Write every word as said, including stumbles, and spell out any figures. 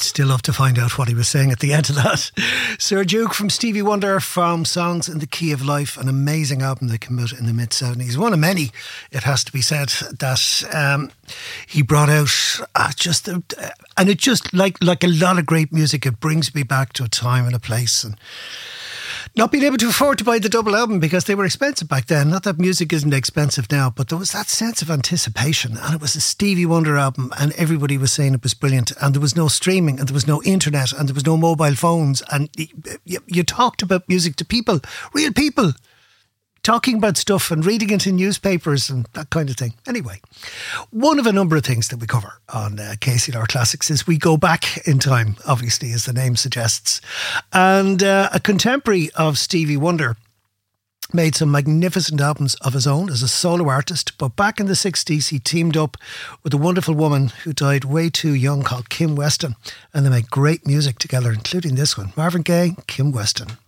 still love to find out what he was saying at the end of that. Sir Duke from Stevie Wonder, from Songs in the Key of Life, an amazing album that came out in the mid seventies. One of many, it has to be said, that um, he brought out. Uh, just uh, and it just, like like a lot of great music, it brings me back to a time and a place. And not being able to afford to buy the double album because they were expensive back then. Not that music isn't expensive now, but there was that sense of anticipation, and it was a Stevie Wonder album, and everybody was saying it was brilliant, and there was no streaming, and there was no internet, and there was no mobile phones, and you, you talked about music to people, real people, talking about stuff and reading it in newspapers and that kind of thing. Anyway, one of a number of things that we cover on uh, K C L R Classics is we go back in time, obviously, as the name suggests. And uh, a contemporary of Stevie Wonder made some magnificent albums of his own as a solo artist, but back in the sixties he teamed up with a wonderful woman who died way too young called Kim Weston, and they made great music together, including this one, Marvin Gaye, Kim Weston.